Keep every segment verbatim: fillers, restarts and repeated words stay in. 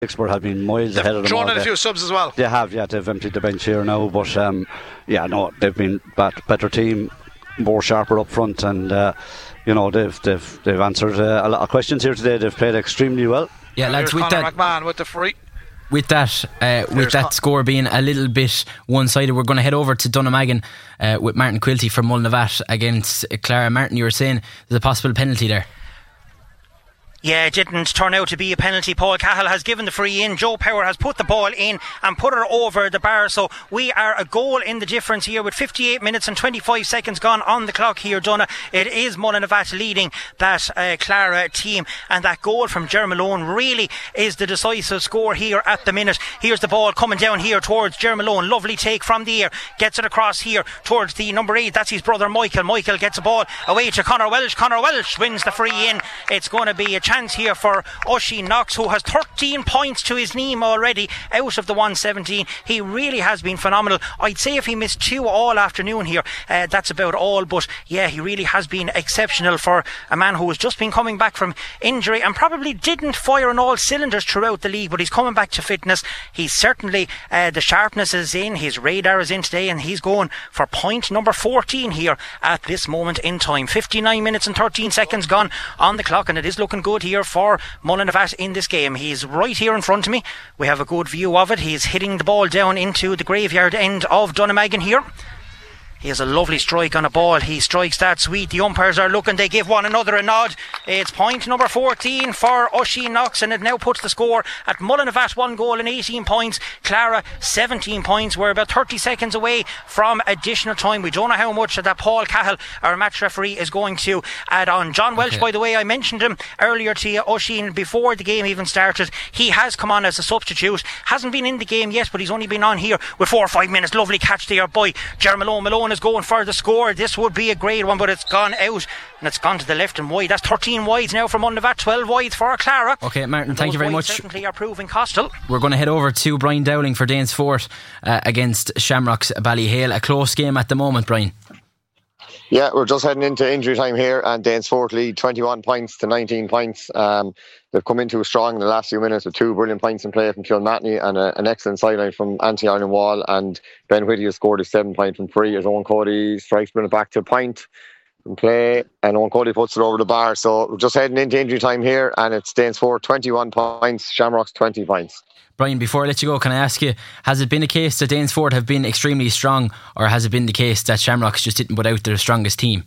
Expert have been miles They've ahead of them. thrown all in a day. few subs as well. They have, yeah. They've emptied the bench here now, but um, yeah, no, they've been bat- better team, more sharper up front, and uh, you know they've they've they've answered uh, a lot of questions here today. They've played extremely well. Yeah, lads, Here's with Conor that, McMahon with the free. with that, uh, with There's that Con- score being a little bit one-sided, we're going to head over to Dunnamaggin uh, with Martin Quilty from Mullinavat against Clara. Martin, you were saying there's a possible penalty there. Yeah, it didn't turn out to be a penalty. Paul Cahill has given the free in. Joe Power has put the ball in and put her over the bar. So we are a goal in the difference here with fifty-eight minutes and twenty-five seconds gone on the clock here, Donna. It is Mullinavat leading that uh, Clara team, and that goal from Ger Malone really is the decisive score here at the minute. Here's the ball coming down here towards Ger Malone. Lovely take from the air. Gets it across here towards the number eight. That's his brother Michael. Michael gets a ball away to Conor Welsh. Conor Welsh wins the free in. It's going to be a chance here for Oisin Knox, who has thirteen points to his name already out of the one seventeen. He really has been phenomenal. I'd say if he missed two all afternoon here, uh, that's about all, but yeah, he really has been exceptional for a man who has just been coming back from injury and probably didn't fire on all cylinders throughout the league, but he's coming back to fitness. He's certainly uh, the sharpness is in, his radar is in today, and he's going for point number fourteen here at this moment in time. fifty-nine minutes and thirteen seconds gone on the clock, and it is looking good here for Mullinavat in this game. He's right here in front of me. We have a good view of it. He's hitting the ball down into the graveyard end of Dunnamaggin here. He has a lovely strike on a ball. He strikes that sweet. The umpires are looking. They give one another a nod. It's point number fourteen for Oisin Knox, and it now puts the score at Mullinavat one goal and eighteen points. Clara seventeen points. We're about thirty seconds away from additional time. We don't know how much that Paul Cahill, our match referee, is going to add on. John Welsh, okay. By the way, I mentioned him earlier to you, Oisin, before the game even started. He has come on as a substitute. Hasn't been in the game yet, but he's only been on here with four or five minutes. Lovely catch there by Ger Malone. Malone is going for the score. This would be a great one, but it's gone out and it's gone to the left and wide. That's thirteen wides now for Mullinavat, twelve wides for Clara. Okay, Martin, thank you very much. Certainly are proving Costill. We're going to head over to Brian Dowling for Danesfort uh, against Shamrocks Ballyhale. A close game at the moment, Brian. Yeah, we're just heading into injury time here, and Danesfort lead twenty-one points to nineteen points. Um, they've come into strong in the last few minutes with two brilliant points in play from Kilmatney and a, an excellent sideline from Anthony Ireland Wall, and Ben Whitty has scored a seven point from free as Owen Cody strikes it back to a point from play, and Owen Cody puts it over the bar. So we're just heading into injury time here, and it's Danesfort twenty-one points, Shamrocks twenty points. Brian, before I let you go, can I ask you, has it been a case that Danesfort have been extremely strong, or has it been the case that Shamrocks just didn't put out their strongest team?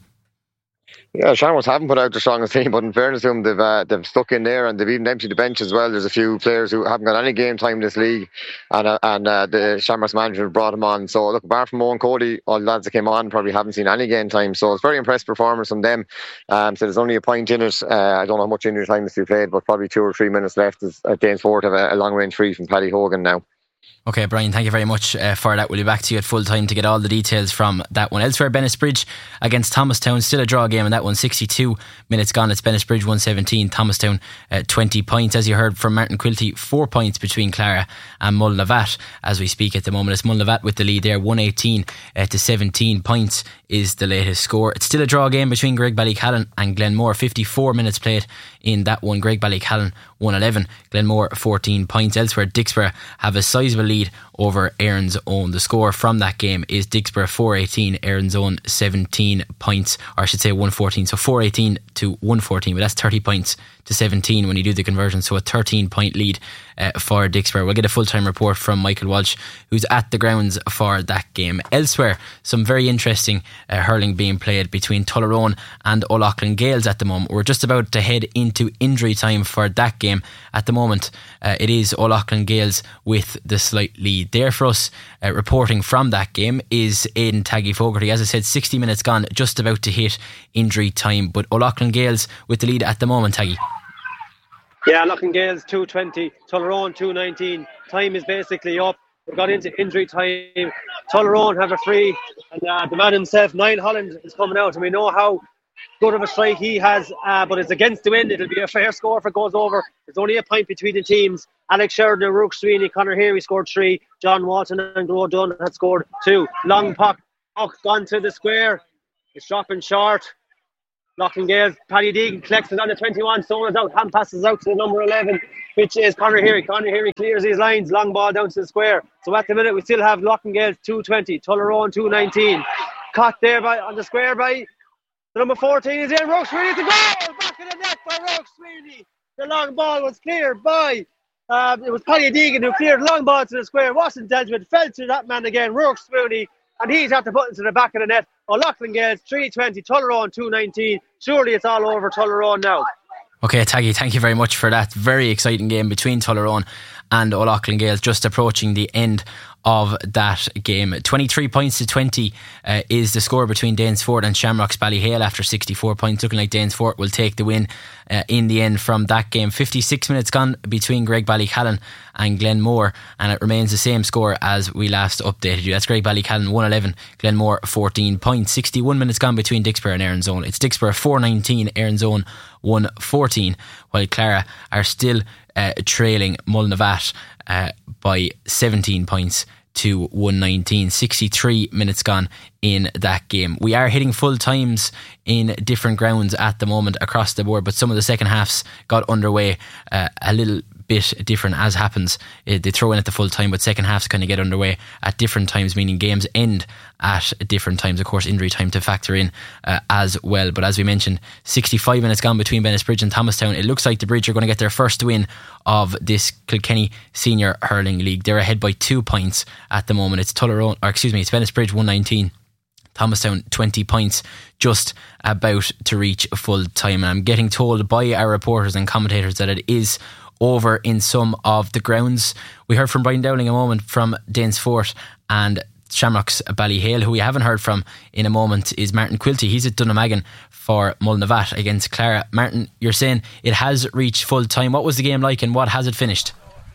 Yeah, Shamrocks haven't put out the strongest team, but in fairness to them, they've uh, they've stuck in there, and they've even emptied the bench as well. There's a few players who haven't got any game time in this league, and uh, and uh, the Shamrocks manager brought them on. So look, apart from Owen Cody, all the lads that came on probably haven't seen any game time. So it's very impressive performance from them. Um, so there's only a point in it. Uh, I don't know how much injury time this we played, but probably two or three minutes left. As uh, Danesfort have a, a long range free from Paddy Hogan now. Okay, Brian, thank you very much uh, for that. We'll be back to you at full time to get all the details from that one. Elsewhere, Bennisbridge against Thomastown, still a draw game, and that one sixty-two minutes gone. It's Bennisbridge one seventeen, Thomastown uh, twenty points. As you heard from Martin Quilty, four points between Clara and Mullinavat as we speak at the moment. It's Mullinavat with the lead there, one eighteen uh, to seventeen points is the latest score. It's still a draw game between Graigue-Ballycallan and Glenmore, fifty-four minutes played in that one. Graigue-Ballycallan one eleven, Glenmore fourteen points. Elsewhere, Dicksboro have a sizable lead over Erin's Own. The score from that game is Dicksboro four eighteen, Erin's Own seventeen points, or I should say one fourteen, so four eighteen to one fourteen, but that's thirty points to seventeen when you do the conversion, so a thirteen point lead uh, for Dicksboro. We'll get a full-time report from Michael Walsh, who's at the grounds for that game. Elsewhere, some very interesting uh, hurling being played between Tullaroan and O'Loughlin Gales at the moment. We're just about to head into injury time for that game. At the moment, uh, it is O'Loughlin Gales with the slight lead. There for us, uh, reporting from that game, is Aidan Taggy Fogarty. As I said, sixty minutes gone, just about to hit injury time, but O'Loughlin Gales with the lead at the moment, Taggy. Yeah, Loughlin Gales two twenty, Tullaroan two nineteen. Time is basically up. We got into injury time. Tullaroan have a free, and uh, the man himself, Niall Holland, is coming out, and we know how good of a strike he has, uh, but it's against the wind. It'll be a fair score if it goes over. There's only a point between the teams. Alex Sheridan, Rook Sweeney, Conor Heary scored three. John Walton and Gro Dunn had scored two. Long puck, puck gone to the square. It's dropping short. Loughlin Gales, Paddy Deegan collects it on the twenty-one, Stones out, hand passes out to the number eleven, which is Conor Heary. Conor Heary clears his lines, long ball down to the square. So at the minute we still have Loughlin Gales two twenty, Tullaroan two nineteen. Caught there by on the square by the number fourteen is in. Roke Sweeney to goal! Back in the net by Roke Sweeney. The long ball was cleared by um, it was Paddy Deegan who cleared long ball to the square. Wasn't dealt with, fell to that man again, Roke Sweeney, and he's had to put it to the back of the net. O'Loughlin Gales three twenty, Tullaroan two nineteen. Surely it's all over Tullaroan now. Okay, Taggy, thank you very much for that very exciting game between Tullaroan and O'Loughlin Gales, just approaching the end of that game. twenty-three points to twenty uh, is the score between Danesfort and Shamrocks Ballyhale after sixty-four points. Looking like Danesfort will take the win uh, in the end from that game. fifty-six minutes gone between Greg Ballycallan and Glenmore, and it remains the same score as we last updated you. That's Greg Ballycallan one eleven, Glenmore fourteen points. sixty-one minutes gone between Dicksboro and Erinzone. It's Dicksboro four nineteen, Erinzone one fourteen, while Clara are still uh, trailing Mullinavat uh, by seventeen points to one nineteen. sixty-three minutes gone in that game. We are hitting full times in different grounds at the moment across the board, but some of the second halves got underway uh, a little bit different, as happens. Uh, they throw in at the full time, but second halves kind of get underway at different times, meaning games end at different times. Of course, injury time to factor in uh, as well. But as we mentioned, sixty-five minutes gone between Bennettsbridge and Thomastown. It looks like the Bridge are going to get their first win of this Kilkenny Senior Hurling League. They're ahead by two points at the moment. It's Tullaroan, or excuse me, it's Bennettsbridge one nineteen, Thomastown twenty points, just about to reach full time. And I'm getting told by our reporters and commentators that it is over in some of the grounds. We heard from Brian Dowling a moment from Danesfort, and Shamrocks Ballyhale, who we haven't heard from in a moment, is Martin Quilty. He's at Dunnamaggin for Mullinavat against Clara. Martin, you're saying it has reached full time. What was the game like and what has it finished?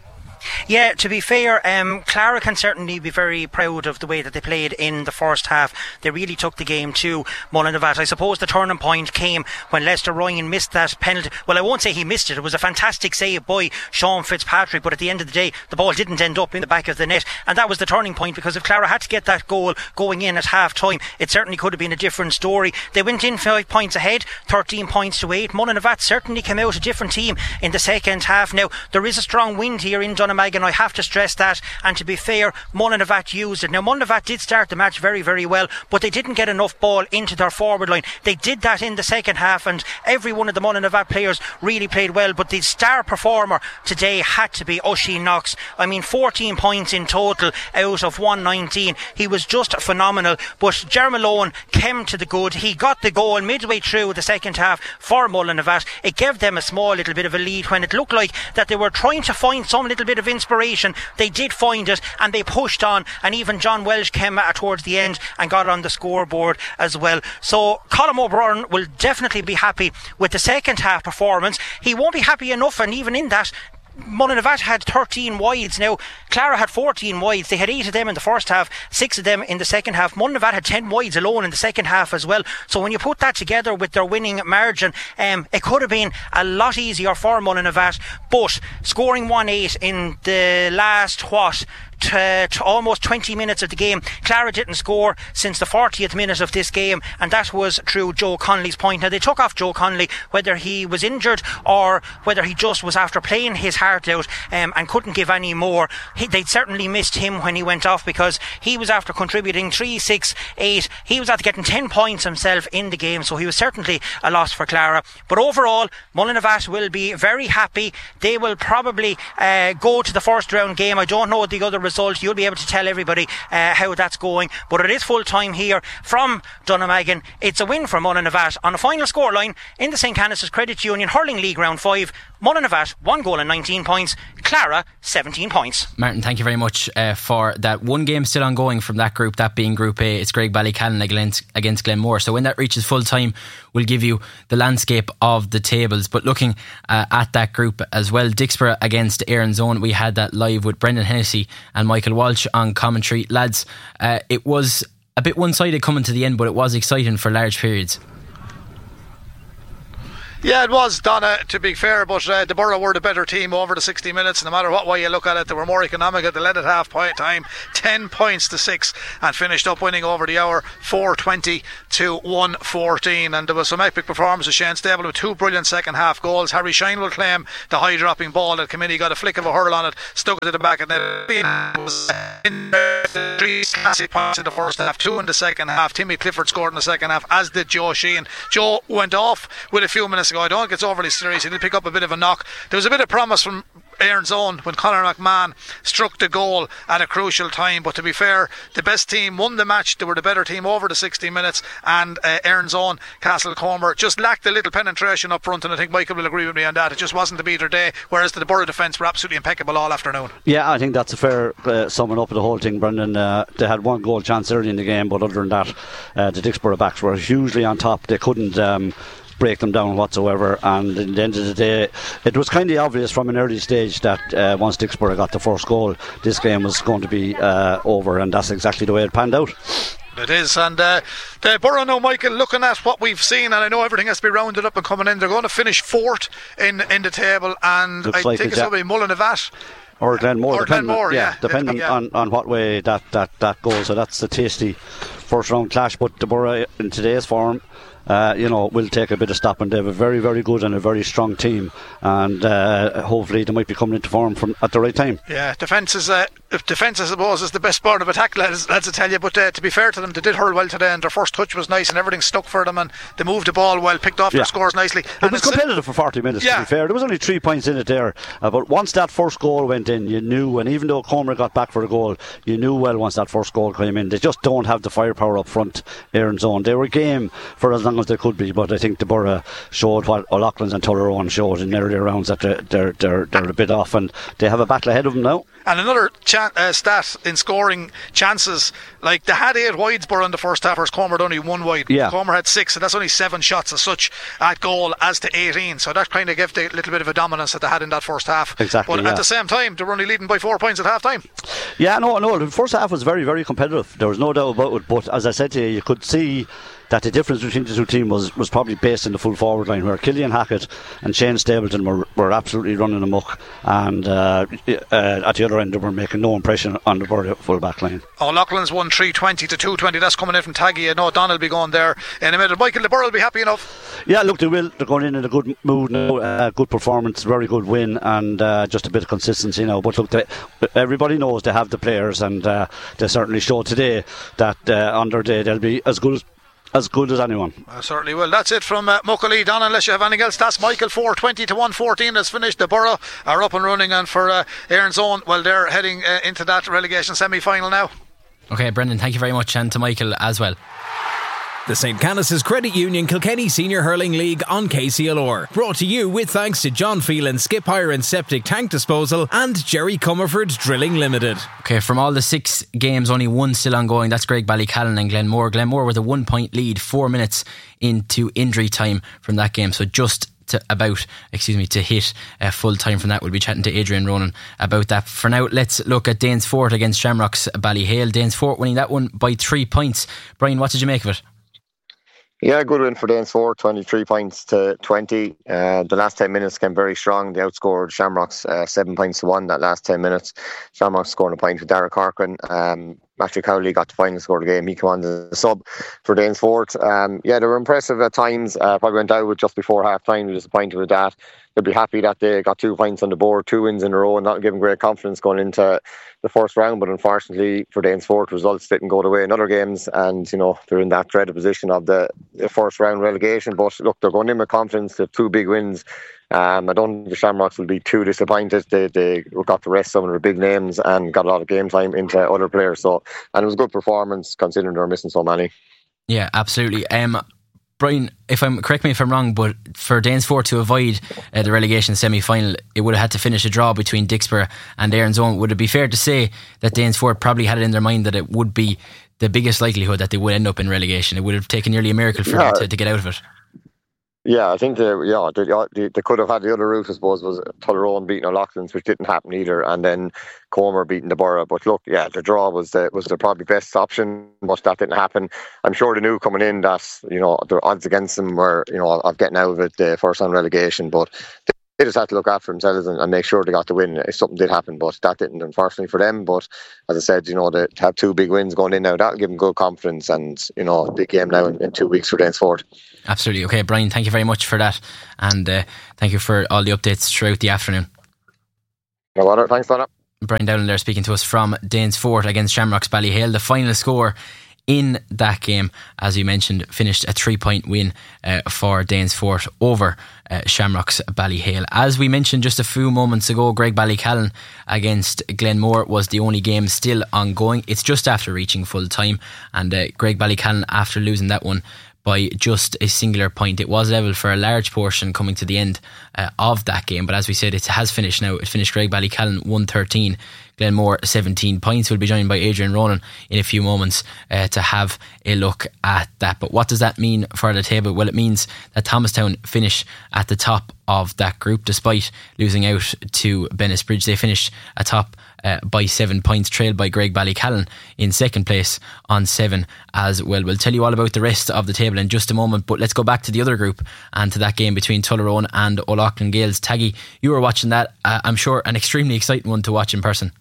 Yeah, to be fair, um, Clara can certainly be very proud of the way that they played in the first half. They really took the game to Mullinavat. I suppose the turning point came when Lester Ryan missed that penalty. Well, I won't say he missed it. It was a fantastic save by Sean Fitzpatrick, but at the end of the day, the ball didn't end up in the back of the net, and that was the turning point, because if Clara had to get that goal going in at half time, it certainly could have been a different story. They went in five points ahead, thirteen points to eight. Mullinavat certainly came out a different team in the second half. Now, there is a strong wind here in Dunnamaggin, I have to stress that, and to be fair, Mullinavat used it. Now, Mullinavat did start the match very, very well, but they didn't get enough ball into their forward line. They did that in the second half, and every one of the Mullinavat players really played well, but the star performer today had to be Oisin Knox. I mean, fourteen points in total out of one nineteen. He was just phenomenal, but Jermalone came to the good. He got the goal midway through the second half for Mullinavat. It gave them a small little bit of a lead when it looked like that they were trying to find some little bit of inspiration. They did find it, and they pushed on, and even John Welsh came uh, towards the end and got on the scoreboard as well. So Colm O'Byrne will definitely be happy with the second half performance. He won't be happy enough, and even in that, Mullinavat had thirteen wides. Now, Clara had fourteen wides. They had eight of them in the first half, six of them in the second half. Mullinavat had ten wides alone in the second half as well. So when you put that together with their winning margin, um, it could have been a lot easier for Mullinavat. But scoring one eight in the last, what, To, to almost twenty minutes of the game, Clara didn't score since the fortieth minute of this game, and that was through Joe Connolly's point. Now, they took off Joe Connolly, whether he was injured or whether he just was after playing his heart out um, and couldn't give any more. He, they'd certainly missed him when he went off, because he was after contributing three, six, eight. He was after getting ten points himself in the game, so he was certainly a loss for Clara. But overall, Mullinavat will be very happy. They will probably uh, go to the first round game. I don't know the other result. You'll be able to tell everybody uh, how that's going, but it is full time here from Dunnamaggin. It's a win for Mullinavat on a final scoreline in the Saint Canice's Credit Union Hurling League Round five. Mullinavat one goal and nineteen points, Clara seventeen points. Martin, thank you very much uh, for that. One game still ongoing from that group, that being Group A. It's Greg Ballycallan against, against Glenmore. So when that reaches full time, we'll give you the landscape of the tables. But looking uh, at that group as well, Dicksboro against Erinzone, we had that live with Brendan Hennessy and Michael Walsh on commentary. Lads, uh, it was a bit one-sided coming to the end, but it was exciting for large periods. Yeah, it was, Donna, to be fair, but uh, the Borough were the better team over the sixty minutes. No matter what way you look at it, they were more economical. They led at half point time, ten points to six, and finished up winning over the hour four twenty to one fourteen. And there was some epic performances. Shane Stable with two brilliant second half goals. Harry Shine will claim the high dropping ball that came in. He got a flick of a hurl on it, stuck it to the back, and then it was in three classic points in the first half, two in the second half. Timmy Clifford scored in the second half, as did Joe Sheehan. Joe went off with a few minutes ago. I don't think it's overly serious. He did pick up a bit of a knock. There was a bit of promise from Erin's Own when Conor McMahon struck the goal at a crucial time, but to be fair, the best team won the match. They were the better team over the sixty minutes, and uh, Erin's Own, Castlecomer, just lacked a little penetration up front, and I think Michael will agree with me on that. It just wasn't to be their day, whereas the Borough defence were absolutely impeccable all afternoon. Yeah, I think that's a fair uh, summing up of the whole thing, Brendan. Uh, they had one goal chance early in the game, but other than that, uh, the Dicksboro backs were hugely on top. They couldn't um, break them down whatsoever, and at the end of the day it was kind of obvious from an early stage that uh, once Dicksboro got the first goal, this game was going to be uh, over, and that's exactly the way it panned out. It is, and uh, the Borough now, Michael, looking at what we've seen, and I know everything has to be rounded up and coming in, they're going to finish fourth in, in the table, and Looks I like think it, it's going yeah. to be Mullinavatt or Glenmore, or depending, Glenmore, yeah, yeah, depending yeah. on, on what way that, that, that goes. So that's the tasty first round clash, but the Borough in today's form, Uh, you know, will take a bit of stopping. They have a very, very good and a very strong team, and uh, hopefully they might be coming into form from at the right time. Yeah, defence is uh, defence, I suppose, is the best part of attack, lads, lads I tell you. But uh, to be fair to them, they did hurl well today, and their first touch was nice, and everything stuck for them, and they moved the ball well, picked off yeah. their scores nicely. It and was competitive for forty minutes. Yeah. To be fair, there was only three points in it there, uh, but once that first goal went in, you knew. And even though Comer got back for a goal, you knew well once that first goal came in. They just don't have the firepower up front. Erin's Own, they were game for as long as they could be, but I think the Borough showed what O'Loughlin's and Tullaroan showed in earlier rounds, that they're, they're, they're, they're a bit off, and they have a battle ahead of them now. And another cha- uh, stat in scoring chances, like they had eight wides Borough in the first half, whereas Comer had only one wide. Yeah. Comer had six, so that's only seven shots as such at goal as to eighteen, so that kind of gave the little bit of a dominance that they had in that first half. Exactly, but yeah. at the same time, they were only leading by four points at half time. Yeah, no, no, the first half was very, very competitive. There was no doubt about it, but as I said to you, you could see that the difference between the two teams was, was probably based in the full forward line, where Killian Hackett and Shane Stapleton were, were absolutely running amok, and uh, uh, at the other end they were making no impression on the Borough full back line. O'Loughlin's won three twenty to two twenty. That's coming in from Taggy. I know Don will be going there in a minute. Michael, the Borough will be happy enough. Yeah, look, they will. They're going in in a good mood now. Uh, good performance, very good win, and uh, just a bit of consistency now. But look, they, everybody knows they have the players, and uh, they certainly showed today that uh, on their day they'll be as good as As good as anyone. I certainly will. That's it from uh, Muckalee. Don, unless you have anything else, that's Michael. Four twenty to one fourteen has finished. The Borough are up and running, and for uh, Erin's Own, well, they're heading uh, into that relegation semi-final now. Okay, Brendan, thank you very much, and to Michael as well. The Saint Canice's Credit Union Kilkenny Senior Hurling League on K C L R. Brought to you with thanks to John Phelan Skip Hire and Septic Tank Disposal and Jerry Comerford Drilling Limited. Okay, from all the six games, only one still ongoing. That's Greg Ballycallan and Glenmore. Glenmore with a one point lead, four minutes into injury time from that game. So just to about, excuse me, to hit uh, full time from that. We'll be chatting to Adrian Ronan about that. For now, let's look at Danesfort against Shamrocks Ballyhale. Danesfort winning that one by three points. Brian, what did you make of it? Yeah, good win for Danesfort, twenty-three points to twenty. Uh, the last ten minutes came very strong. They outscored Shamrocks uh, seven points to one that last ten minutes. Shamrocks scoring a point with Dara Corcoran. Um, Matthew Cowley got the final score of the game. He came on the sub for Danesfort. Um, yeah, they were impressive at times. Uh, probably went out with just before half time. Disappointed with that. They'll be happy that they got two points on the board, two wins in a row, and that'll give them great confidence going into the first round. But unfortunately for Danesfort, results didn't go the way in other games, and you know they're in that dreaded position of the, the first round relegation. But look, they're going in with confidence. They have two big wins. Um, I don't think the Shamrocks will be too disappointed. They they got to rest some of their big names and got a lot of game time into other players. So, and it was a good performance considering they were missing so many. Yeah, absolutely. Um, Brian, if I'm correct me if I'm wrong, but for Danesfort to avoid uh, the relegation semi-final, it would have had to finish a draw between Dicksboro and Erin's Own. Would it be fair to say that Danesfort probably had it in their mind that it would be the biggest likelihood that they would end up in relegation? It would have taken nearly a miracle for yeah. them to, to get out of it. Yeah, I think they, yeah, they, they could have had the other route, I suppose, was Tullaroan beating O'Loughlin's, which didn't happen either, and then Comer beating the Borough. But look, yeah, the draw was the was the probably best option, but that didn't happen. I'm sure they knew coming in that, you know, the odds against them were, you know, of getting out of it, the first round relegation, but they just had to look after themselves and, and make sure they got the win if something did happen. But that didn't, unfortunately, for them. But as I said, you know, to have two big wins going in now, that'll give them good confidence, and, you know, big game now in, in two weeks for Danesfort. Absolutely. Okay, Brian, thank you very much for that, and uh, thank you for all the updates throughout the afternoon. No bother. Thanks, Donna. Brian Dowling there speaking to us from Danesfort against Shamrocks Ballyhale. The final score in that game, as you mentioned, finished a three point win uh, for Danesfort over uh, Shamrocks Ballyhale. As we mentioned just a few moments ago, Graigue-Ballycallan against Glenmore was the only game still ongoing. It's just after reaching full time, and uh, Graigue-Ballycallan, after losing that one by just a singular point, it was level for a large portion coming to the end uh, of that game. But as we said, it has finished now. It finished Graigue-Ballycallan one thirteen, Glenmore seventeen points. We'll be joined by Adrian Ronan in a few moments uh, to have a look at that. But what does that mean for the table? Well, it means that Thomastown finish at the top of that group despite losing out to Bennettsbridge. They finished atop Uh, by seven points, trailed by Graigue-Ballycallan in second place on seven as well. We'll tell you all about the rest of the table in just a moment, but let's go back to the other group and to that game between Tullaroan and O'Loughlin Gaels. Taggy, you were watching that. uh, I'm sure an extremely exciting one to watch in person.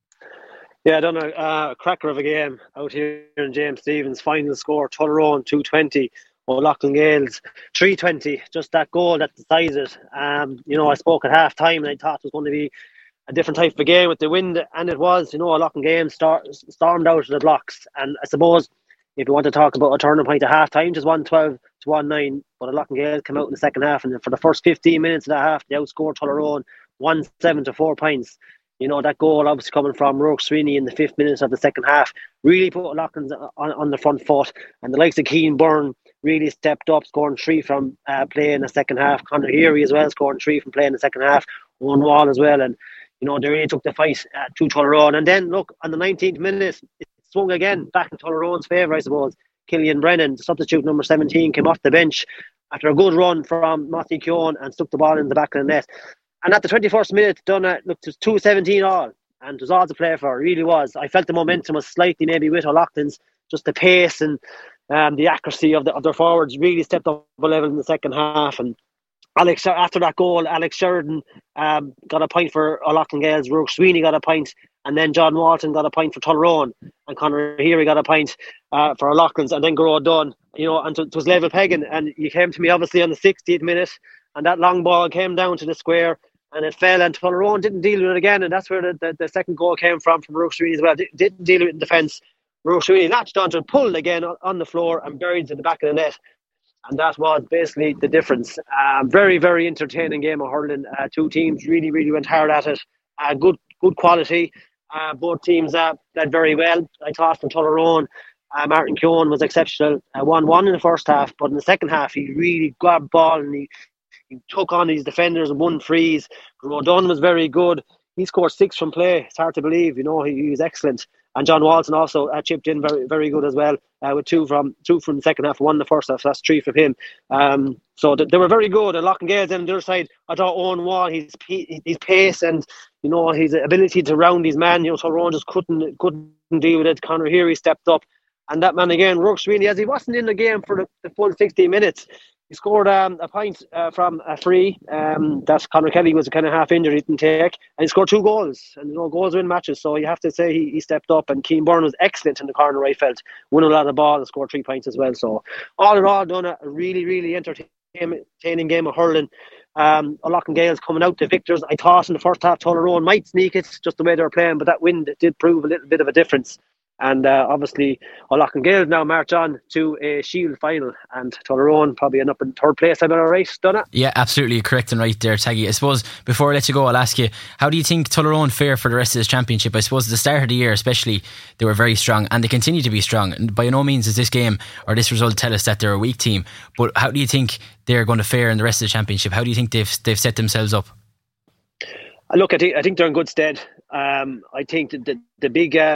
Yeah, I don't know, uh, cracker of a game out here in James Stephens. Final score, Tullaroan two twenty, O'Loughlin Gaels three twenty. Just that goal that decides it. Um, you know, I spoke at half time and I thought it was going to be a different type of a game with the wind, and it was. You know, O'Loughlin Gaels start, stormed out of the blocks, and I suppose if you want to talk about a turning point at half time, just one twelve to one nine, but O'Loughlin Gaels came out in the second half, and for the first fifteen minutes of that half they outscored Tullaroan one seven to four points. You know, that goal obviously coming from Rourke Sweeney in the fifth minute of the second half really put O'Loughlin on, on the front foot, and the likes of Keane Byrne really stepped up, scoring three from uh, play in the second half. Conor Heary as well, scoring three from play in the second half. Owen Wall as well, and you know, they really took the fight uh, to Tullaroan. And then, look, on the nineteenth minute, it swung again back in Tullaroan's favour, I suppose. Killian Brennan, the substitute number seventeen, came off the bench after a good run from Matthew Keown and stuck the ball in the back of the net. And at the twenty-first minute, Donna, look, it was two seventeen all, and it was all to play for, it really was. I felt the momentum was slightly maybe with O'Loughlin's, just the pace and um, the accuracy of, the, of their forwards really stepped up a level in the second half. And Alex, after that goal, Alex Sheridan um, got a point for O'Loughlin Gaels, Rourke Sweeney got a point, and then John Walton got a point for Tullaroan, and Conor Heary got a point uh, for O'Loughlin's, and then Garrod Dunn, you know, and it was level pegging. And you came to me obviously on the sixtieth minute, and that long ball came down to the square, and it fell, and Tullaroan didn't deal with it again, and that's where the, the, the second goal came from, from Rourke Sweeney as well. D- didn't deal with it in defence. Rourke Sweeney latched onto it, pulled again on, on the floor, and buried it in the back of the net. And that was basically the difference. Uh, very, very entertaining game of hurling. Uh, two teams really, really went hard at it. Uh, good good quality. Uh, both teams uh, played very well. I thought from Tullaroan, uh, Martin Keown was exceptional. Uh, one one in the first half, but in the second half, he really grabbed ball and he, he took on these defenders and won frees. Rodon was very good. He scored six from play. It's hard to believe, you know, he, he was excellent. And John Walton also uh, chipped in very, very good as well, uh, with two from two from the second half, one in the first half. So that's three from him. Um, so th- they were very good. And Loughlin Gaels on the other side, I thought Owen Wall, his his pace and you know his ability to round his man. You know, Tullaroan just couldn't couldn't deal with it. Conor Heary stepped up, and that man again, Rourke Sweeney, as he wasn't in the game for the, the full sixty minutes. He scored um, a point uh, from a free um, that Conor Kelly was kind of half injured, he didn't take, and he scored two goals. And you know, goals win matches, so you have to say he, he stepped up. And Keane Byrne was excellent in the corner, I felt, won a lot of ball and scored three points as well. So all in all, done a really, really entertaining game of hurling. Um, O'Loughlin Gaels coming out the victors. I thought in the first half Tullaroan might sneak it, just the way they were playing, but that wind did prove a little bit of a difference. And uh, obviously O'Loughlin Gaels now march on to a Shield final, and Tullaroan probably end up in third place. Am I right, Donna? Yeah, absolutely correct and right there, Taggy. I suppose before I let you go, I'll ask you, how do you think Tullaroan fare for the rest of this championship? I suppose at the start of the year especially, they were very strong, and they continue to be strong. And by no means does this game or this result tell us that they're a weak team, but how do you think they're going to fare in the rest of the championship? How do you think they've they've set themselves up? Look, I think I think they're in good stead. Um, I think that the, the big um,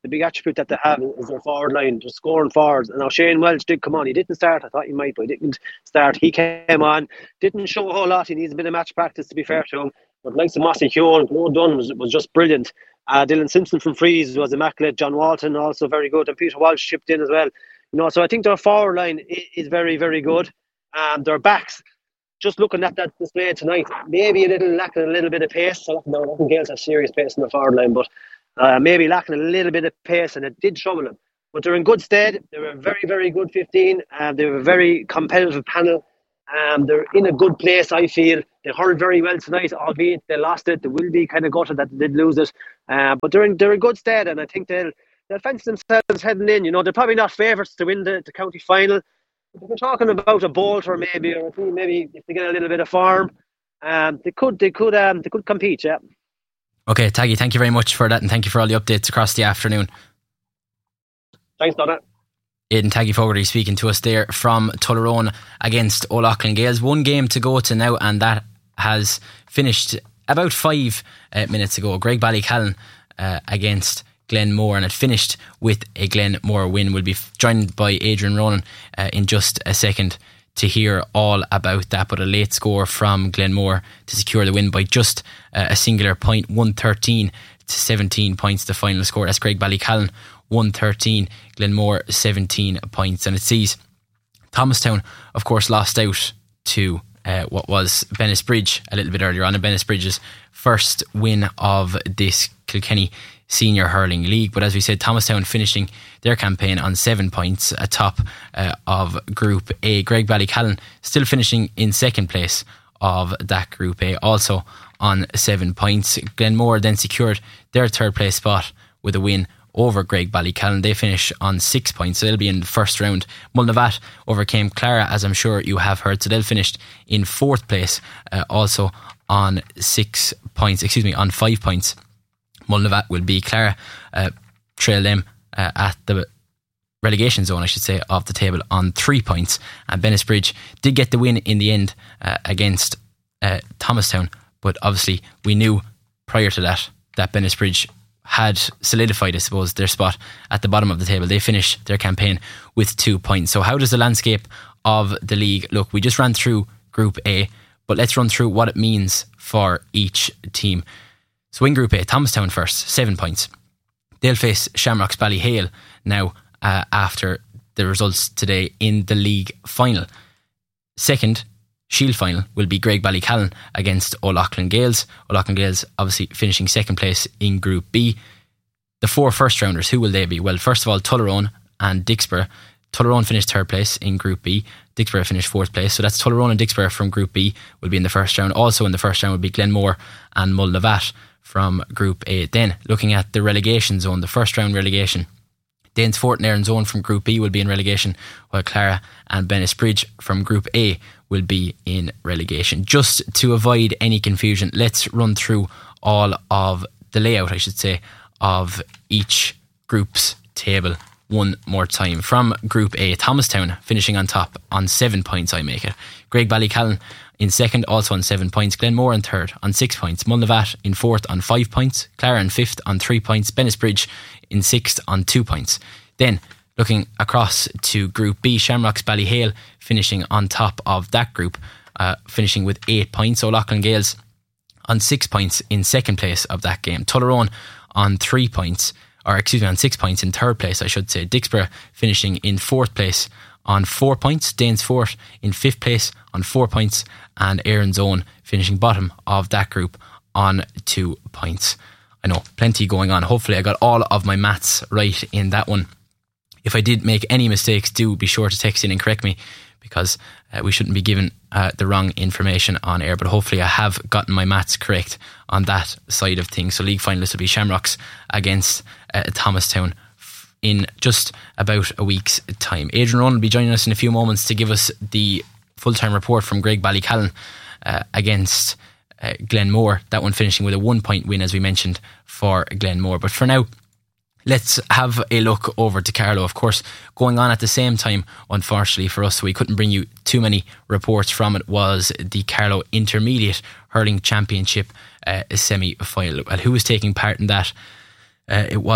the big attribute that they have is their forward line, just scoring forwards. And now Shane Welch did come on. He didn't start. I thought he might, but he didn't start. He came on, didn't show a whole lot. He needs a bit of match practice, to be fair to him. But like some Mossy Hugh and Claude Dunn was, was just brilliant. Uh, Dylan Simpson from Freeze was immaculate. John Walton also very good. And Peter Walsh chipped in as well. You know, so I think their forward line is, is very, very good. Um, their backs, just looking at that display tonight, maybe a little lacking a little bit of pace. So no, Loughlin Gaels have serious pace in the forward line, but uh, maybe lacking a little bit of pace, and it did trouble them. But they're in good stead. They're a very, very good fifteen. Uh, they're a very competitive panel. Um, they're in a good place, I feel. They hurled very well tonight, albeit they lost it. They will be kind of gutted that they did lose it. Uh, but they're in, they're in good stead, and I think they'll, they'll fancy themselves heading in. You know, they're probably not favourites to win the, the county final. If we're talking about a Bolter maybe, or a team maybe if they get a little bit of form, um, they could they could um, they could compete, yeah. Okay, Taggy, thank you very much for that, and thank you for all the updates across the afternoon. Thanks, Donna. Aidan Taggy Fogarty speaking to us there from Tullaroan against O'Loughlin Gaels. One game to go to now, and that has finished about five uh, minutes ago. Graigue-Ballycallan uh, against Glenmore, and it finished with a Glenmore win. We'll be joined by Adrian Ronan uh, in just a second to hear all about that, but a late score from Glenmore to secure the win by just uh, a singular point, one thirteen to seventeen points the final score. That's Graigue-Ballycallan one thirteen, Glenmore seventeen points, and it sees Thomastown of course lost out to uh, what was Bennisbridge a little bit earlier on, and Bennisbridge's first win of this Kilkenny Senior Hurling League. But as we said, Thomastown finishing their campaign on seven points atop uh, of Group A. Graigue-Ballycallan still finishing in second place of that Group A, also on seven points. Glenmore then secured their third place spot with a win over Graigue-Ballycallan. They finish on six points, so they'll be in the first round. Mulnavat overcame Clara, as I'm sure you have heard, so they'll finish in fourth place, uh, also on six points, excuse me, on five points. Mulnavat will be Clara, uh, trail them uh, at the relegation zone, I should say, of the table on three points. And Bennisbridge did get the win in the end uh, against uh, Thomastown, but obviously we knew prior to that that Bennisbridge had solidified, I suppose, their spot at the bottom of the table. They finished their campaign with two points. So how does the landscape of the league look? We just ran through Group A, but let's run through what it means for each team. So in Group A, Thomastown first, seven points. They'll face Shamrocks Ballyhale now uh, after the results today in the league final. Second, Shield final will be Graigue-Ballycallan against O'Loughlin Gaels. O'Loughlin Gaels obviously finishing second place in Group B. The four first rounders, who will they be? Well, first of all, Tullaroan and Dicksboro. Tullaroan finished third place in Group B. Dicksboro finished fourth place. So that's Tullaroan and Dicksboro from Group B will be in the first round. Also in the first round will be Glenmore and Mulnavat from Group A. Then looking at the relegation zone, the first round relegation, Danesfort and Erin's Own from Group B will be in relegation, while Clara and Bennisbridge from Group A will be in relegation. Just to avoid any confusion, let's run through all of the layout, I should say, of each group's table one more time. From Group A, Thomastown finishing on top on seven points, I make it. Graigue-Ballycallan in second, also on seven points. Glenmore in third on six points. Mulnavat in fourth on five points. Clara in fifth on three points. Bennisbridge in sixth on two points. Then looking across to Group B, Shamrocks Ballyhale finishing on top of that group, uh, finishing with eight points. O'Loughlin Gaels on six points in second place of that game. Tullaroan on three points, or excuse me, on six points in third place, I should say. Dicksboro finishing in fourth place on four points. Danesfort in fifth place on four points, and Erin's Own finishing bottom of that group on two points. I know, plenty going on. Hopefully I got all of my maths right in that one. If I did make any mistakes, do be sure to text in and correct me, because uh, we shouldn't be given uh, the wrong information on air. But hopefully I have gotten my maths correct on that side of things. So league finalists will be Shamrocks against uh, Thomastown in just about a week's time. Adrian Ronan will be joining us in a few moments to give us the full-time report from Graigue-Ballycallan uh, against uh, Glenmore. That one finishing with a one-point win, as we mentioned, for Glenmore. But for now, let's have a look over to Carlow. Of course, going on at the same time, unfortunately for us, so we couldn't bring you too many reports from it, was the Carlow Intermediate Hurling Championship uh, semi-final. Well, who was taking part in that? Uh, it was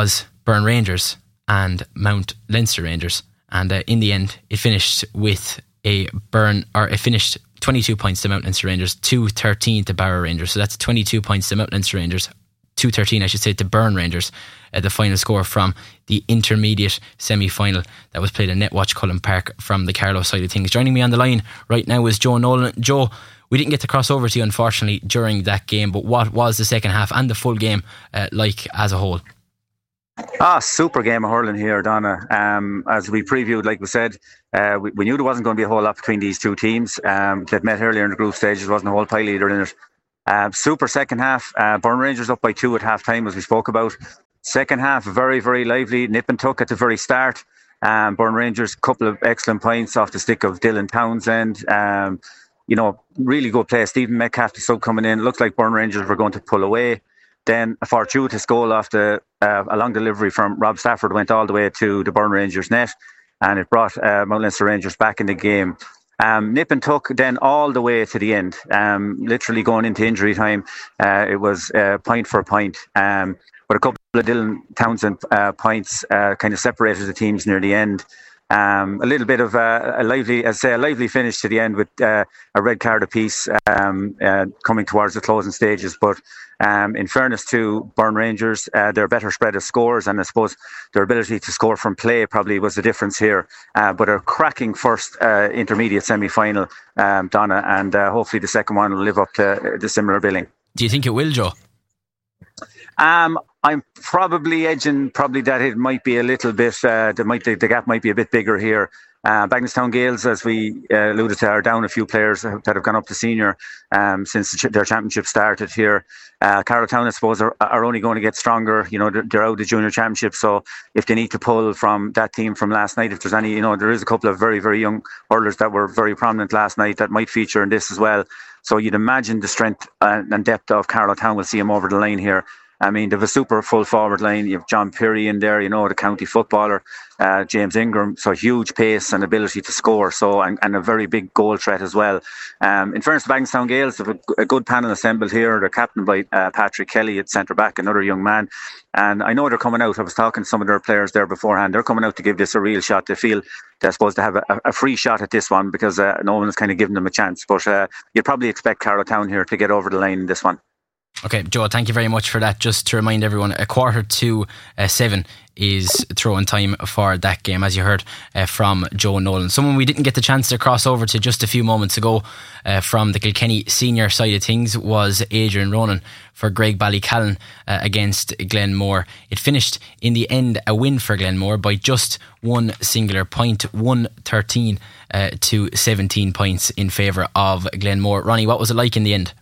Burn Rangers and Mount Leinster Rangers, and uh, in the end it finished with a Burn or it finished twenty-two points to Mount Leinster Rangers, two thirteen to Barrow Rangers. So that's twenty-two points to Mount Leinster Rangers, two thirteen I should say to Burn Rangers. Uh, the final score from the intermediate semi-final that was played in Netwatch Cullen Park from the Carlow side of things. Joining me on the line right now is Joe Nolan. Joe, we didn't get to cross over to you unfortunately during that game, but what was the second half and the full game uh, like as a whole? Ah, super game of hurling here, Donna. Um, as we previewed, like we said, uh, we, we knew there wasn't going to be a whole lot between these two teams. Um, that met earlier in the group stage. There wasn't a whole pile either in it. Uh, super second half. Uh, Burn Rangers up by two at half time, as we spoke about. Second half, very, very lively. Nip and tuck at the very start. Um, Burn Rangers, couple of excellent points off the stick of Dylan Townsend. Um, you know, really good play. Stephen Metcalf, the sub coming in. Looked like Burn Rangers were going to pull away. Then a fortuitous goal off the uh, a long delivery from Rob Stafford went all the way to the Burn Rangers net, and it brought uh, Mount Leinster Rangers back in the game. Um, nip and tuck then all the way to the end, um, literally going into injury time. Uh, it was uh, point for point, um, but a couple of Dylan Townsend uh, points uh, kind of separated the teams near the end. Um, a little bit of uh, a lively, as I say, a lively finish to the end with uh, a red card apiece um, uh, coming towards the closing stages. But um, in fairness to Burn Rangers, uh, their better spread of scores, and I suppose their ability to score from play probably was the difference here. Uh, but a cracking first uh, intermediate semi-final, um, Donna, and uh, hopefully the second one will live up to the similar billing. Do you think it will, Joe? Um, I'm probably edging probably that it might be a little bit, uh, the, might, the, the gap might be a bit bigger here. Uh, Bagenalstown Gales, as we uh, alluded to, are down a few players that have gone up to senior um, since the ch- their championship started here. Uh, Carlowtown, I suppose, are, are only going to get stronger. You know, they're, they're out of the junior championship, so if they need to pull from that team from last night, if there's any, you know, there is a couple of very, very young hurlers that were very prominent last night that might feature in this as well. So you'd imagine the strength and, and depth of Carlowtown will see them over the line here. I mean, they have a super full forward line. You have John Peary in there, you know, the county footballer, uh, James Ingram. So huge pace and ability to score. So and, and a very big goal threat as well. Um, in fairness to Bagenalstown Gales, they have a, a good panel assembled here. They're captained by uh, Patrick Kelly at centre back, another young man. And I know they're coming out. I was talking to some of their players there beforehand. They're coming out to give this a real shot. They feel they're supposed to have a, a free shot at this one because uh, no one's kind of given them a chance. But uh, you'd probably expect Carlowtown here to get over the line in this one. Okay, Joe, thank you very much for that. Just to remind everyone, a quarter to uh, seven is throw-in time for that game, as you heard uh, from Joe Nolan. Someone we didn't get the chance to cross over to just a few moments ago uh, from the Kilkenny senior side of things was Adrian Ronan for Graigue-Ballycallan uh, against Glenmore. It finished in the end a win for Glenmore by just one singular point, one thirteen uh, to seventeen points in favour of Glenmore. Ronnie, what was it like in the end?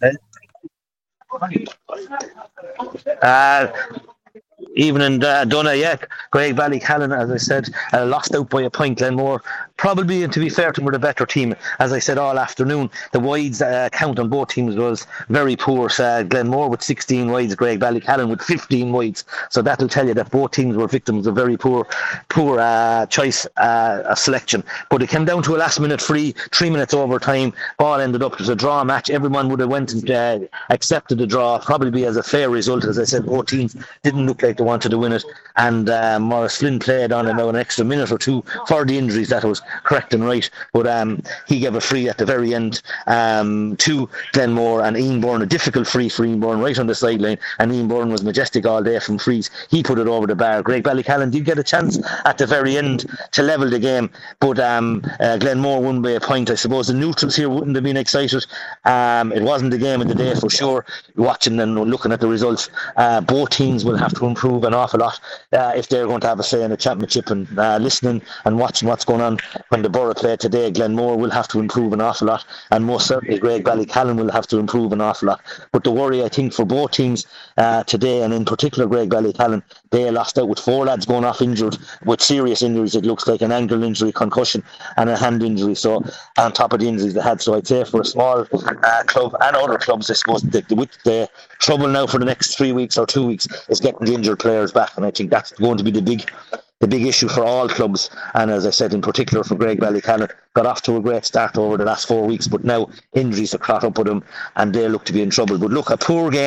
Uh, even in uh, Donna, yeah, Graigue-Ballycallan, as I said, uh, lost out by a point. Glenmore, probably, to be fair to them, were the better team. As I said all afternoon, the wides uh, count on both teams was very poor. Uh, Glenmore with sixteen wides, Graigue-Ballycallan with fifteen wides. So that'll tell you that both teams were victims of very poor, poor uh, choice uh, selection. But it came down to a last-minute free, three minutes overtime. Ball ended up, it was a draw match. Everyone would have went and uh, accepted the draw, probably as a fair result. As I said, both teams didn't look like they wanted to win it, and uh, Morris Flynn played on it now an extra minute or two for the injuries. That was correct and right, but um, he gave a free at the very end um, to Glenmore, and Ian Byrne, a difficult free for Ian Byrne right on the sideline, and Ian Byrne was majestic all day from frees. He put it over the bar. Graigue-Ballycallan did get a chance at the very end to level the game, but um, uh, Glenmore won by a point. I suppose the neutrals here wouldn't have been excited. Um, it wasn't the game of the day for sure. Watching and looking at the results, uh, both teams will have to improve an awful lot uh, if they're going to have a say in the championship, and uh, listening and watching what's going on when the Borough play today. Glenmore will have to improve an awful lot, and most certainly Graigue-Ballycallan will have to improve an awful lot. But the worry, I think, for both teams uh, today, and in particular Graigue-Ballycallan, they lost out with four lads going off injured with serious injuries. It looks like an ankle injury, concussion and a hand injury, so on top of the injuries they had. So I'd say for a small uh, club and other clubs, I suppose the, the, the trouble now for the next three weeks or two weeks is getting the injured players back, and I think that's going to be the big the big issue for all clubs. And as I said, in particular for Graigue-Ballycallan, got off to a great start over the last four weeks, but now injuries have caught up with them and they look to be in trouble. But look, a poor game,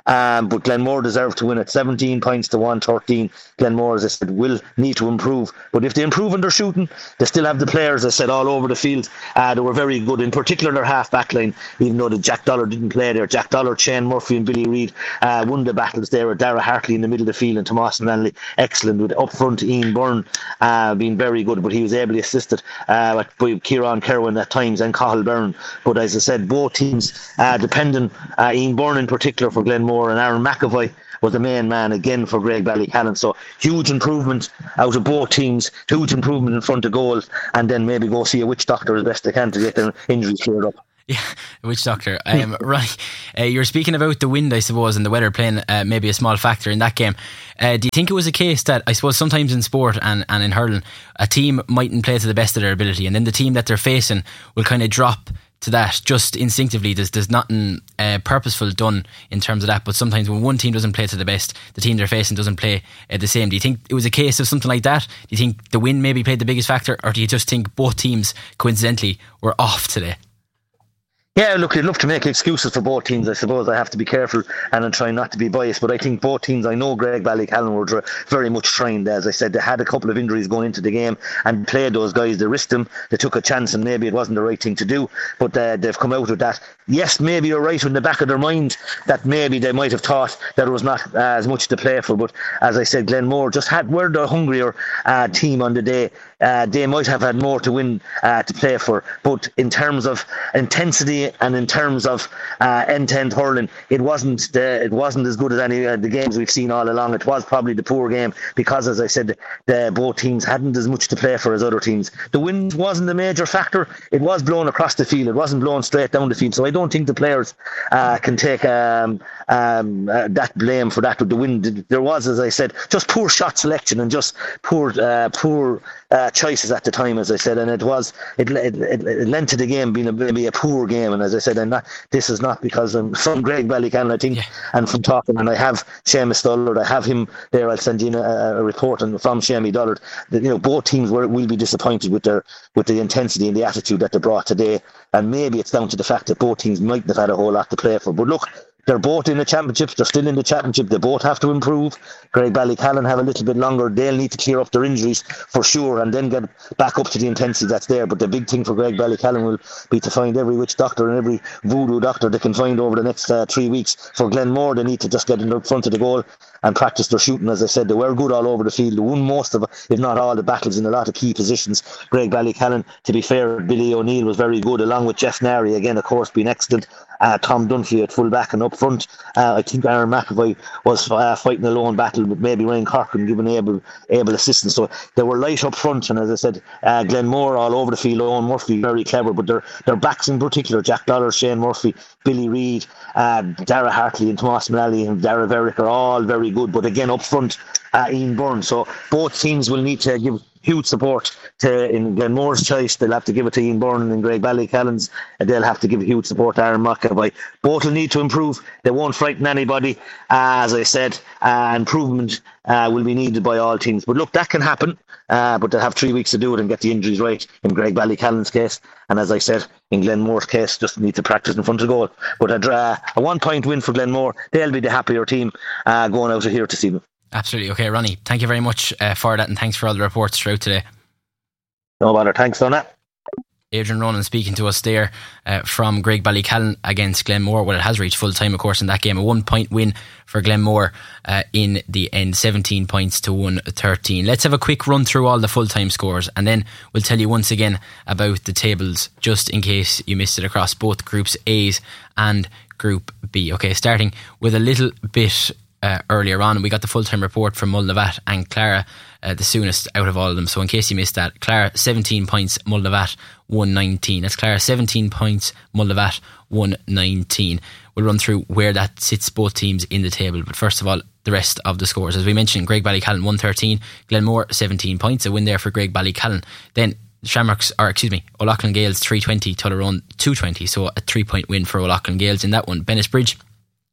Um, but Glenmore deserved to win at seventeen points to one thirteen. Glenmore, as I said, will need to improve. But if they improve in their shooting, they still have the players, as I said, all over the field. Uh, they were very good, in particular their half-back line, even though the Jack Dollar didn't play there. Jack Dollar, Shane Murphy and Billy Reid uh, won the battles there with Dara Hartley in the middle of the field and Tomas Manley. Excellent. With up front, Ian Byrne uh, being very good, but he was ably assisted uh, by Kieran Kerwin at times and Cathal Byrne. But as I said, both teams uh, dependent, uh, Ian Byrne in particular for Glenmore, and Aaron McAvoy was the main man again for Graigue-Ballycallan. So huge improvement out of both teams, huge improvement in front of goal, and then maybe go see a witch doctor as best they can to get their injuries cleared up. Yeah, witch doctor. Um, right, uh, you were speaking about the wind, I suppose, and the weather playing uh, maybe a small factor in that game. Uh, do you think it was a case that, I suppose, sometimes in sport and, and in hurling, a team mightn't play to the best of their ability, and then the team that they're facing will kind of drop to that just instinctively? There's, there's nothing uh, purposeful done in terms of that, but sometimes when one team doesn't play to the best, the team they're facing doesn't play uh, the same. Do you think it was a case of something like that? Do you think the wind maybe played the biggest factor, or do you just think both teams coincidentally were off today? Yeah, look, I'd love to make excuses for both teams. I suppose I have to be careful and I'm trying not to be biased, but I think both teams, I know Graigue-Ballycallan were very much trained. As I said, they had a couple of injuries going into the game and played those guys. They risked them, they took a chance, and maybe it wasn't the right thing to do, but uh, they've come out with that. Yes, maybe you're right in the back of their mind that maybe they might have thought that there was not uh, as much to play for, but as I said, Glenmore just had, were the hungrier uh, team on the day. Uh, they might have had more to win uh, to play for, but in terms of intensity and in terms of uh, end-to-end hurling, it wasn't the, it wasn't as good as any of the games we've seen all along. It was probably the poor game because, as I said, the, both teams hadn't as much to play for as other teams. The wind wasn't a major factor. It was blowing across the field. It wasn't blowing straight down the field. So I don't think the players uh, can take um, um, uh, that blame for that with the wind. There was, as I said, just poor shot selection and just poor, uh, poor. Uh, choices at the time, as I said, and it was it it, it, it lent to the game being a, maybe a poor game. And as I said, and not, this is not because I'm from Graigue-Ballycallan, I think, yeah. And from talking, and I have Seamus Dullard, I have him there. I'll send you a, a report and from Seamus Dullard that, you know, both teams were, will be disappointed with their with the intensity and the attitude that they brought today, and maybe it's down to the fact that both teams mightn't have had a whole lot to play for. But look, they're both in the championship. They're still in the championship. They both have to improve. Graigue-Ballycallan have a little bit longer. They'll need to clear up their injuries for sure and then get back up to the intensity that's there. But the big thing for Graigue-Ballycallan will be to find every witch doctor and every voodoo doctor they can find over the next uh, three weeks. For Glenmore, they need to just get in the front of the goal and practice their shooting. As I said, they were good all over the field. They won most of, if not all, the battles in a lot of key positions. Graigue-Ballycallan, to be fair, Billy O'Neill was very good, along with Jeff Nary, again, of course, being excellent. Uh, Tom Dunphy at full back and up front. Uh, I think Aaron McAvoy was uh, fighting a lone battle, but maybe Ryan Corcoran giving able able assistance. So they were light up front, and as I said, uh, Glenmore all over the field. Owen Murphy very clever, but their their backs in particular, Jack Dollar, Shane Murphy, Billy Reid, uh, Dara Hartley and Tomas Manley and Dara Verrick are all very good. But again, up front, uh, Ian Byrne. So both teams will need to give huge support to, in Glenmore's choice, they'll have to give it to Ian Byrne, and in Graigue-Ballycallan's, and they'll have to give huge support to Aaron McAvoy. Both will need to improve. They won't frighten anybody. Uh, as I said, uh, improvement uh, will be needed by all teams. But look, that can happen, uh, but they'll have three weeks to do it and get the injuries right in Graigue-Ballycallan's case. And as I said, in Glenmore's case, just need to practice in front of the goal. But a, uh, a one-point win for Glenmore, they'll be the happier team uh, going out of here this evening. Absolutely. Okay, Ronnie, thank you very much uh, for that, and thanks for all the reports throughout today. No bother. Thanks, Donna. Adrian Ronan speaking to us there uh, from Graigue-Ballycallan against Glenmore. Well, it has reached full time, of course, in that game. A one point win for Glenmore uh, in the end, seventeen points to one thirteen. Let's have a quick run through all the full time scores, and then we'll tell you once again about the tables, just in case you missed it, across both Groups A's and Group B. Okay, starting with a little bit Uh, earlier on, we got the full-time report from Mullinavat and Clara, uh, the soonest out of all of them. So in case you missed that, Clara seventeen points, Mullinavat one nineteen. That's Clara seventeen points, Mullinavat one nineteen. We'll run through where that sits both teams in the table, but first of all, the rest of the scores. As we mentioned, Graigue-Ballycallan one thirteen, Glenmore seventeen points, a win there for Graigue-Ballycallan. Then Shamrocks, or excuse me, O'Loughlin Gales three twenty, Tullaroan two twenty, so a three point win for O'Loughlin Gales in that one. Bennettsbridge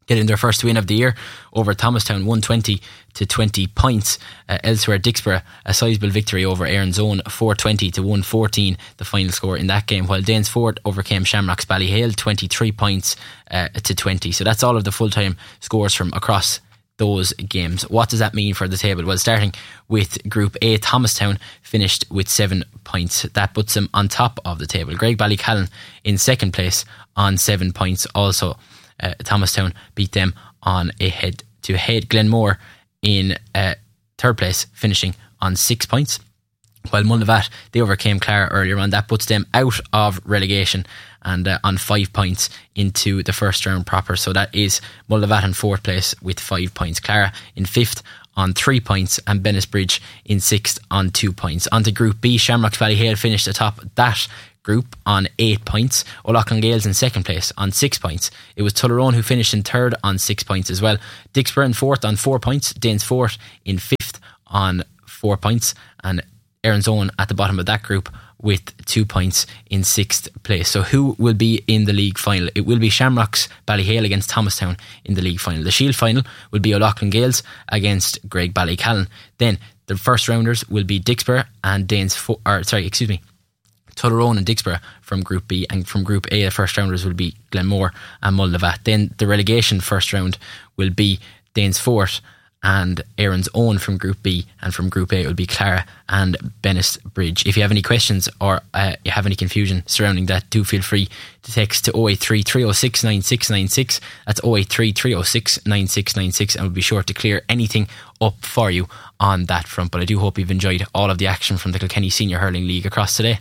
getting their first win of the year over Thomastown, one twenty to twenty points. Uh, elsewhere, Dicksboro, a sizable victory over Erin's Own, four twenty to one fourteen, the final score in that game, while Danesfort overcame Shamrocks Ballyhale, twenty-three points uh, to twenty. So that's all of the full-time scores from across those games. What does that mean for the table? Well, starting with Group A, Thomastown finished with seven points. That puts them on top of the table. Graigue-Ballycallan in second place on seven points also. Uh, Thomastown beat them on a head-to-head. Glenmore in uh, third place, finishing on six points. While Mullavat, they overcame Clara earlier on. That puts them out of relegation and uh, on five points into the first round proper. So that is Mullavat in fourth place with five points. Clara in fifth on three points, and Bennisbridge in sixth on two points. On to Group B, Shamrocks Ballyhale finished atop that group on eight points. O'Loughlin Gales in second place on six points. It was Tullaroan who finished in third on six points as well. Dicksboro in fourth on four points. Danesfort in fifth on four points. And Erin's Own at the bottom of that group with two points in sixth place. So who will be in the league final? It will be Shamrocks Ballyhale against Thomastown in the league final. The Shield final will be O'Loughlin Gales against Graigue-Ballycallan. Then the first rounders will be Dicksboro and Danesfort, or sorry, excuse me, Tullaroan and Dicksboro from Group B, and from Group A the first rounders will be Glenmore and Mullavat. Then the relegation first round will be Danesfort and Erin's Own from Group B, and from Group A it will be Clara and Bennisbridge. If you have any questions or uh, you have any confusion surrounding that, do feel free to text to oh eight three, three oh six, nine six nine six. That's oh eight three, three oh six, nine six nine six, and we'll be sure to clear anything up for you on that front. But I do hope you've enjoyed all of the action from the Kilkenny Senior Hurling League across today.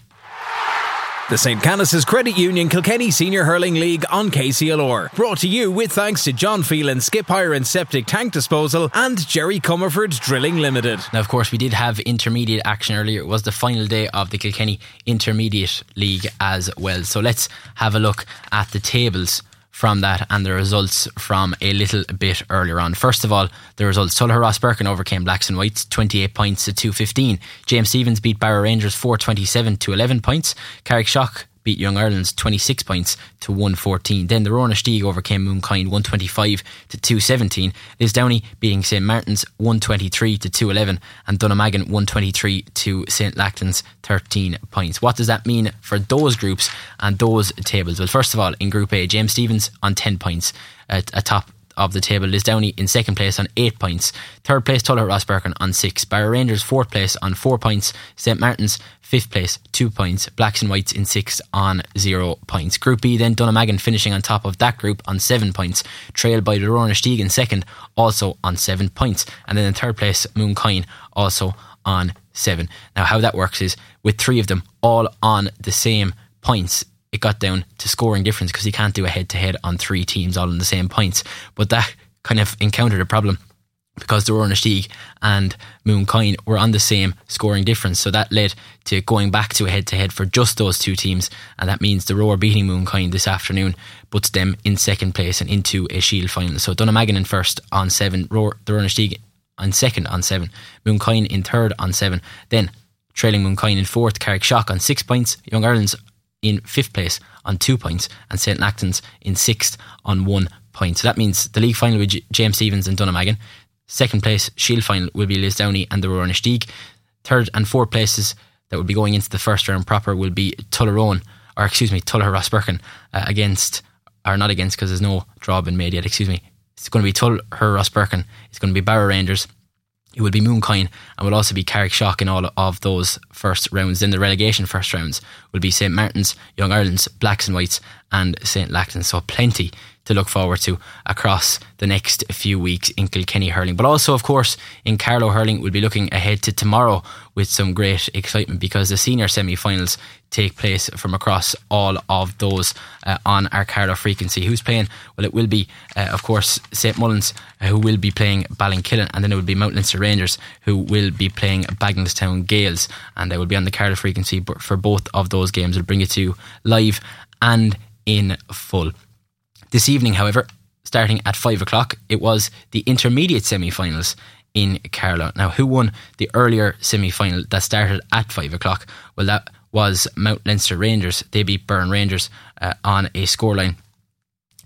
The Saint Canice's Credit Union Kilkenny Senior Hurling League on K C L R. Brought to you with thanks to John Phelan Skip Hire and Septic Tank Disposal and Jerry Comerford Drilling Limited. Now, of course, we did have intermediate action earlier. It was the final day of the Kilkenny Intermediate League as well. So let's have a look at the tables from that and the results from a little bit earlier on. First of all, the results. Tullogher Ross Birkin overcame Blacks and Whites twenty-eight points to two fifteen. James Stephens beat Barrow Rangers four twenty-seven to eleven points. Carrickshock beat Young Ireland's twenty-six points to one fourteen. Then the Rona Stieg overcame Moonkind one twenty-five to two seventeen. Lisdowney beating Saint Martin's one twenty-three to two eleven, and Dunnamaggin one twenty-three to Saint Lachlan's thirteen points. What does that mean for those groups and those tables? Well, first of all, in Group A, James Stephens on ten points at atop of the table. Lisdowney in second place on eight points. Third place, Tullogher Ross Birkin on six. Barrow Rangers fourth place on four points. Saint Martin's fifth place, two points. Blacks and Whites in sixth on zero points. Group B, then Dunnamaggin finishing on top of that group on seven points, trailed by the Rona Stieg in second, also on seven points. And then in third place, Moonkind also on seven. Now, how that works is with three of them all on the same points, it got down to scoring difference because you can't do a head-to-head on three teams all on the same points. But that kind of encountered a problem because the Rona Stieg and Moonkind were on the same scoring difference. So that led to going back to a head-to-head for just those two teams, and that means the Roar beating Moonkind this afternoon puts them in second place and into a Shield final. So Dunnamaggin in first on seven, Roar, the Rona Stieg in second on seven, Moonkind in third on seven. Then trailing Moonkind in fourth, Carrickshock on six points, Young Ireland's in fifth place on two points, and Saint Lachlan's in sixth on one point. So that means the league final with J- James Stephens and Dunnamaggin. Second place Shield final will be Lisdowney and the Rona Stieg. Third and fourth places that will be going into the first round proper will be Tullaroan, or excuse me, Tullogher Ross Birkin uh, against, or not against because there's no draw been made yet, excuse me. It's going to be Tullogher Ross Birkin, it's going to be Barrow Rangers, it will be Moonkind, and will also be Carrickshock in all of those first rounds. Then the relegation first rounds will be Saint Martin's, Young Ireland's, Blacks and Whites and Saint Lachlan. So plenty to look forward to across the next few weeks in Kilkenny hurling. But also, of course, in Carlow hurling, we'll be looking ahead to tomorrow with some great excitement because the senior semi-finals take place from across all of those uh, on our Carlow frequency. Who's playing? Well, it will be, uh, of course, Saint Mullins, uh, who will be playing Ballinkillen, and then it will be Mount Leinster Rangers, who will be playing Bagenalstown Gales, and they will be on the Carlow frequency for both of those games. We'll bring it to you live and in full. This evening, however, starting at five o'clock, it was the intermediate semi-finals in Carlow. Now, who won the earlier semi-final that started at five o'clock? Well, that was Mount Leinster Rangers. They beat Burren Rangers uh, on a scoreline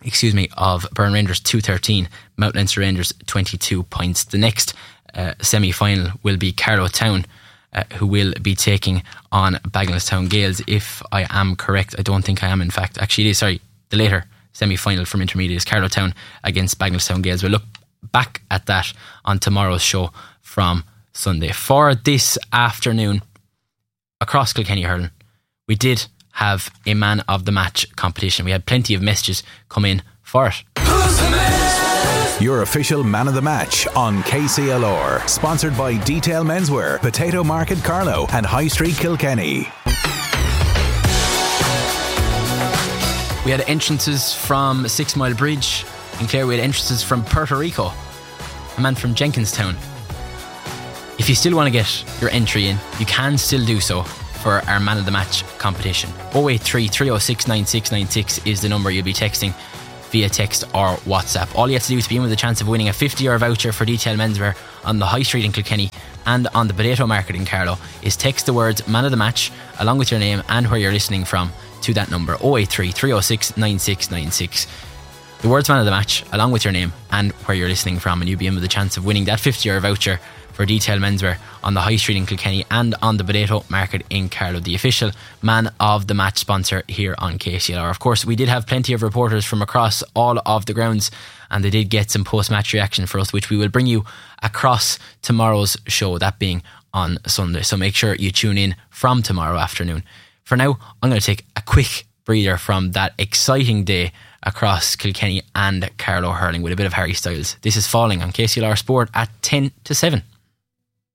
excuse me, of Burn Rangers two thirteen, Mount Leinster Rangers twenty-two points. The next uh, semi-final will be Carlow Town, uh, who will be taking on Bagenalstown Gales, if I am correct. I don't think I am, in fact. Actually, it is, sorry, the later semi-final from intermediate is Carlow Town against Bagenalstown Gales. We'll look back at that on tomorrow's show from Sunday. For this afternoon, across Kilkenny Hurling, we did have a man of the match competition. We had plenty of messages come in for it. Your official man of the match on K C L R, sponsored by Detail Menswear, Potato Market Carlow and High Street Kilkenny. We had entrances from Six Mile Bridge in Clare. We had entrances from Puerto Rico, a man from Jenkinstown. If you still want to get your entry in, you can still do so for our man of the match competition. oh eight three, three oh six, nine six nine six is the number you'll be texting via text or WhatsApp. All you have to do to be in with a chance of winning a fifty euro voucher for Detail Menswear on the High Street in Kilkenny and on the Potato Market in Carlow is text the words man of the match along with your name and where you're listening from to that number, oh eight three, three oh six, nine six nine six. The words man of the match along with your name and where you're listening from, and you'll be in with a chance of winning that fifty euro voucher for Detail Menswear on the High Street in Kilkenny and on the Potato Market in Carlow, the official man of the match sponsor here on K C L R. Of course, we did have plenty of reporters from across all of the grounds, and they did get some post-match reaction for us, which we will bring you across tomorrow's show, that being on Sunday. So make sure you tune in from tomorrow afternoon. For now, I'm going to take a quick breather from that exciting day across Kilkenny and Carlow hurling with a bit of Harry Styles. This is Falling on K C L R Sport at ten to seven.